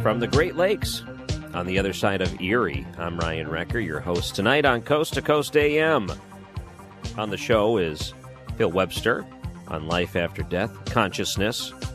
from the Great Lakes on the other side of Erie. I'm Ryan Recker, your host tonight on Coast to Coast AM. On the show is Phil Webster on life after death, consciousness,